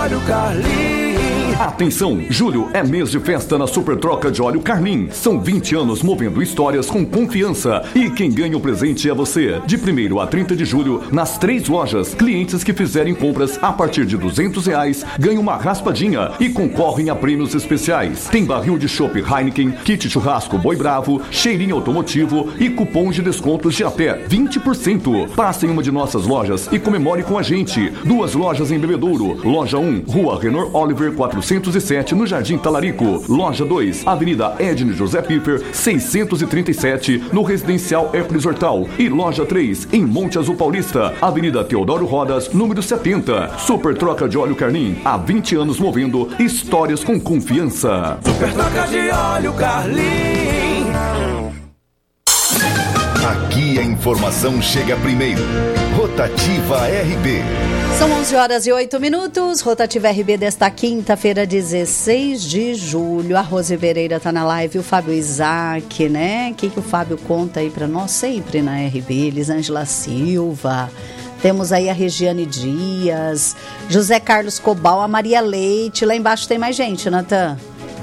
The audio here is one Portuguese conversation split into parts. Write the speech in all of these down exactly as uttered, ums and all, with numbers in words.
óleo Carlim. Atenção, julho é mês de festa na Super Troca de Óleo Carlim. São vinte anos movendo histórias com confiança. E quem ganha o presente é você. De primeiro a trinta de julho, nas três lojas, clientes que fizerem compras a partir de duzentos reais ganham uma raspadinha e concorrem a prêmios especiais. Tem barril de chopp Heineken, kit churrasco Boi Bravo, cheirinho automotivo e cupons de descontos de até vinte por cento. Passe em uma de nossas lojas e comemore com a gente. Duas lojas em Bebedouro. Loja um, Rua Renor Oliver quatrocentos e sete, no Jardim Talarico. Loja dois, Avenida Edne José Piffer, seiscentos e trinta e sete, no Residencial Hercules Hortal. E Loja três, em Monte Azul Paulista, Avenida Teodoro Rodas, número setenta. Super Troca de Óleo Carlim, há vinte anos movendo histórias com confiança. Super Troca de Óleo Carlim. Aqui a informação chega primeiro. Rotativa R B. São onze horas e oito minutos, Rotativa R B desta quinta-feira, dezesseis de julho. A Rose Pereira está na live, o Fábio Isaac, né? O que, que o Fábio conta aí para nós sempre na R B? Elisângela Silva, temos aí a Regiane Dias, José Carlos Cobal, a Maria Leite. Lá embaixo tem mais gente, Natan.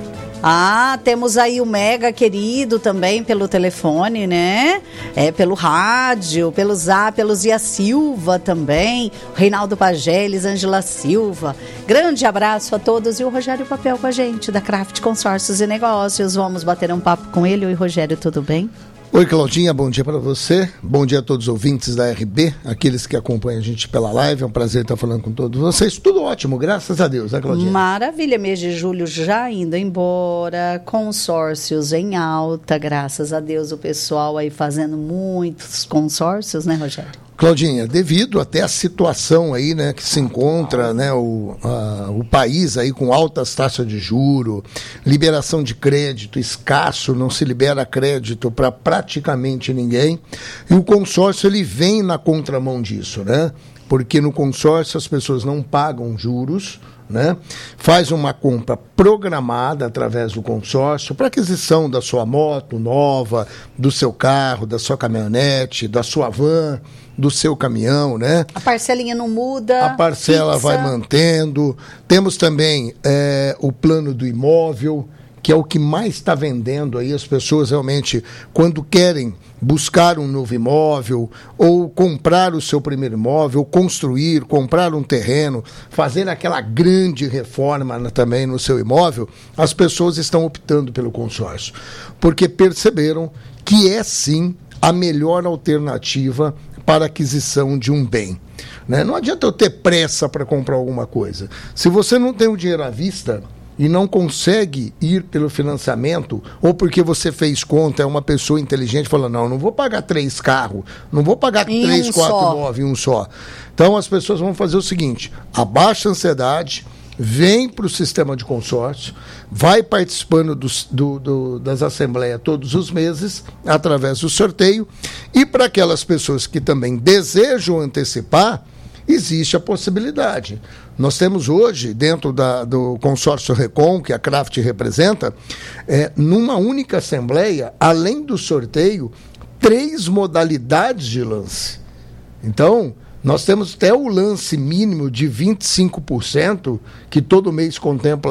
Ah, temos aí o Mega querido também pelo telefone, né? É, pelo rádio, pelo Zap, pelo Zia Silva também, o Reinaldo Pageles, Ângela Silva. Grande abraço a todos e o Rogério Papel com a gente, da Craft Consórcios e Negócios. Vamos bater um papo com ele. Oi, Rogério, tudo bem? Oi, Claudinha, bom dia para você, bom dia a todos os ouvintes da R B, aqueles que acompanham a gente pela live, é um prazer estar falando com todos vocês, tudo ótimo, graças a Deus, né, Claudinha? Maravilha, mês de julho já indo embora, consórcios em alta, graças a Deus, o pessoal aí fazendo muitos consórcios, né, Rogério? Claudinha, devido até a situação aí, né, que se encontra, né, o, a, o país aí com altas taxas de juro, liberação de crédito escasso, não se libera crédito para praticamente ninguém, e o consórcio ele vem na contramão disso, né, porque no consórcio as pessoas não pagam juros, né? Faz uma compra programada através do consórcio para aquisição da sua moto nova, do seu carro, da sua caminhonete, da sua van, do seu caminhão, né? A parcelinha não muda. A parcela fixa. vai mantendo. Temos também é, o plano do imóvel, que é o que mais está vendendo aí. As pessoas realmente, quando querem buscar um novo imóvel, ou comprar o seu primeiro imóvel, construir, comprar um terreno, fazer aquela grande reforma na, também no seu imóvel, as pessoas estão optando pelo consórcio, porque perceberam que é sim a melhor alternativa para a aquisição de um bem. Né? Não adianta eu ter pressa para comprar alguma coisa. Se você não tem o dinheiro à vista e não consegue ir pelo financiamento, ou porque você fez conta, é uma pessoa inteligente, fala, não, não vou pagar três carros, não vou pagar em três, um quatro, só. nove em um só. Então as pessoas vão fazer o seguinte, abaixa a ansiedade, vem para o sistema de consórcio, vai participando dos, do, do, das assembleias todos os meses, através do sorteio, e para aquelas pessoas que também desejam antecipar, existe a possibilidade. Nós temos hoje, dentro da, do consórcio Recon, que a Craft representa, é, numa única assembleia, além do sorteio, três modalidades de lance. Então, nós temos até o lance mínimo de vinte e cinco por cento, que todo mês contempla